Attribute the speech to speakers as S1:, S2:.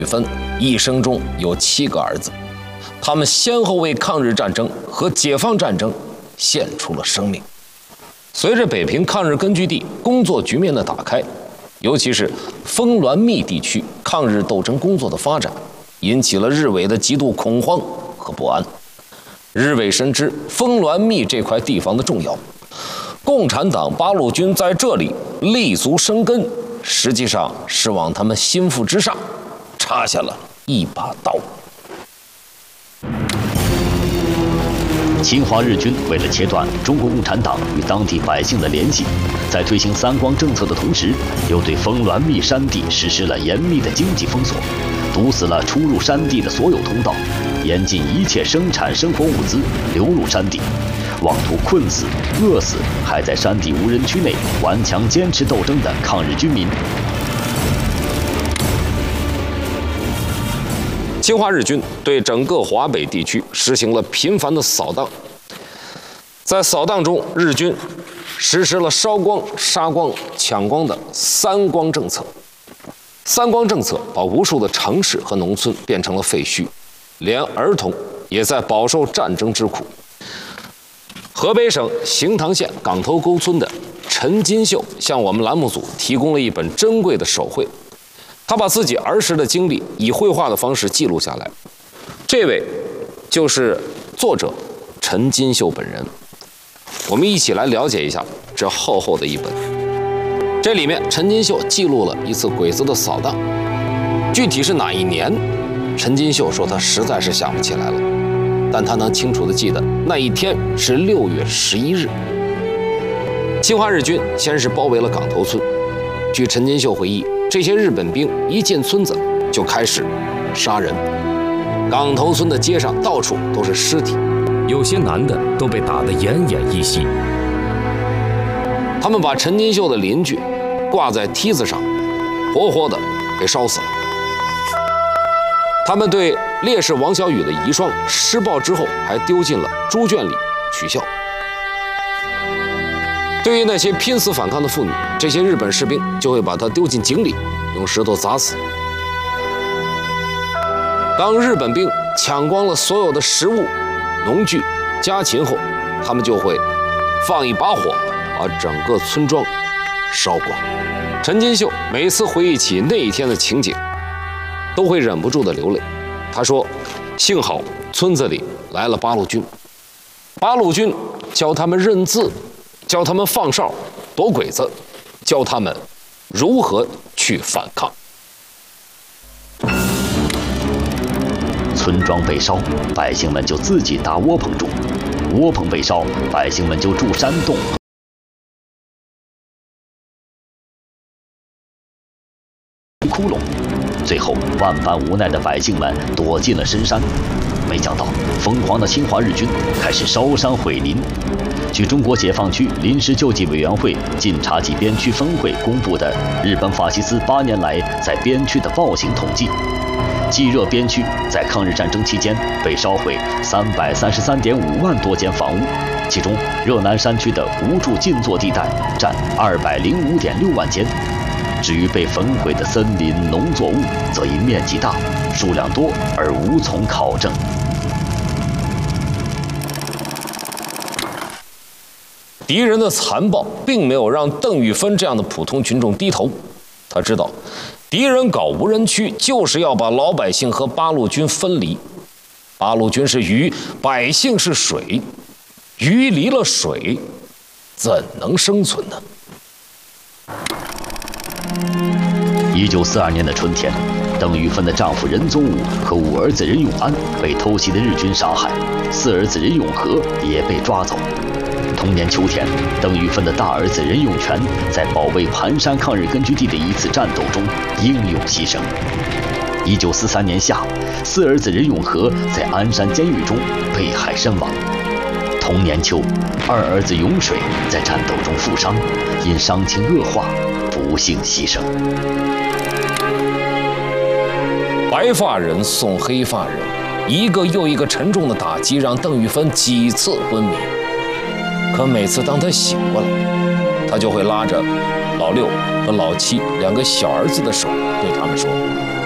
S1: 芬一生中有7个儿子，他们先后为抗日战争和解放战争献出了生命。随着北平抗日根据地工作局面的打开，尤其是丰滦密地区抗日斗争工作的发展，引起了日伪的极度恐慌和不安。日伪深知丰滦密这块地方的重要，共产党八路军在这里立足生根，实际上是往他们心腹之上插下了一把刀。
S2: 侵华日军为了切断中国共产党与当地百姓的联系，在推行三光政策的同时，又对丰滦密山地实施了严密的经济封锁，堵死了出入山地的所有通道，严禁一切生产生活物资流入山地，妄图困死、饿死还在山地无人区内顽强坚持斗争的抗日军民。
S1: 侵华日军对整个华北地区实行了频繁的扫荡，在扫荡中，日军实施了烧光、杀光、抢光的三光政策。三光政策把无数的城市和农村变成了废墟，连儿童也在饱受战争之苦。河北省邢塘县港头沟村的陈金秀向我们栏目组提供了一本珍贵的手绘，他把自己儿时的经历以绘画的方式记录下来。这位就是作者陈金秀本人。我们一起来了解一下这厚厚的一本。这里面陈金秀记录了一次鬼子的扫荡，具体是哪一年，陈金秀说他实在是想不起来了，但他能清楚地记得那一天是6月11日。侵华日军先是包围了港头村，据陈金秀回忆，这些日本兵一进村子就开始杀人，港头村的街上到处都是尸体，
S3: 有些男的都被打得奄奄一息。
S1: 他们把陈金秀的邻居挂在梯子上，活活的给烧死了。他们对烈士王小雨的遗孀施暴之后，还丢进了猪圈里取笑。对于那些拼死反抗的妇女，这些日本士兵就会把她丢进井里，用石头砸死。当日本兵抢光了所有的食物、农具、家禽后，他们就会放一把火，把整个村庄烧光。陈金秀每次回忆起那一天的情景，都会忍不住的流泪。他说：“幸好村子里来了八路军，八路军教他们认字，教他们放哨、躲鬼子，教他们如何去反抗。”
S2: 村庄被烧，百姓们就自己搭窝棚住；窝棚被烧，百姓们就住山洞。窟窿，最后万般无奈的百姓们躲进了深山。没想到，疯狂的侵华日军开始烧山毁林。据中国解放区临时救济委员会晋察冀边区分会公布的日本法西斯8年来在边区的暴行统计，冀热边区在抗日战争期间被烧毁333.5万多间房屋，其中热南山区的无住禁作地带占205.6万间。至于被焚毁的森林、农作物，则因面积大、数量多而无从考证。
S1: 敌人的残暴并没有让邓玉芬这样的普通群众低头，他知道，敌人搞无人区就是要把老百姓和八路军分离。八路军是鱼，百姓是水，鱼离了水，怎能生存呢
S2: ？1942年的春天，邓玉芬的丈夫任宗武和5儿子任永安被偷袭的日军杀害，4儿子任永和也被抓走。同年秋天，邓玉芬的大儿子任永全在保卫盘山抗日根据地的一次战斗中英勇牺牲。1943年夏，4儿子任永和在鞍山监狱中被害身亡。同年秋，2儿子永水在战斗中负伤，因伤情恶化不幸牺牲。
S1: 白发人送黑发人，一个又一个沉重的打击让邓玉芬几次昏迷。可每次当他醒过来，他就会拉着老6和老72个小儿子的手，对他们说：“